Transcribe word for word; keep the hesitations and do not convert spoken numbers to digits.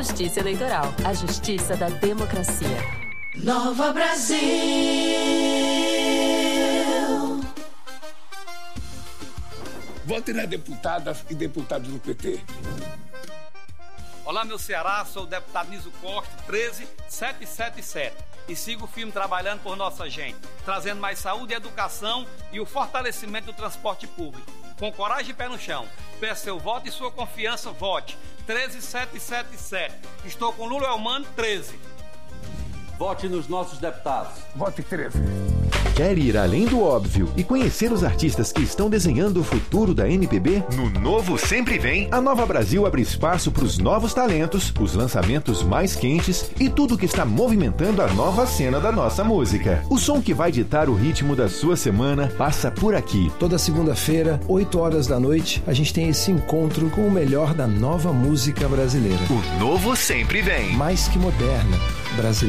Justiça Eleitoral, a justiça da democracia. Nova Brasil. Vote nas deputadas e deputados do P T. Olá, meu Ceará, sou o deputado Niso Costa, treze sete sete sete. E sigo firme trabalhando por nossa gente, trazendo mais saúde e educação e o fortalecimento do transporte público. Com coragem e pé no chão. Peço seu voto e sua confiança, vote. treze sete sete sete. Estou com Lula Elmano, treze. Vote nos nossos deputados. Vote treze. Quer ir além do óbvio e conhecer os artistas que estão desenhando o futuro da M P B? No Novo Sempre Vem, a Nova Brasil abre espaço para os novos talentos, os lançamentos mais quentes e tudo que está movimentando a nova cena da nossa música. O som que vai ditar o ritmo da sua semana passa por aqui. Toda segunda-feira, oito horas da noite, a gente tem esse encontro com o melhor da nova música brasileira. O Novo Sempre Vem. Mais que moderna, brasileira.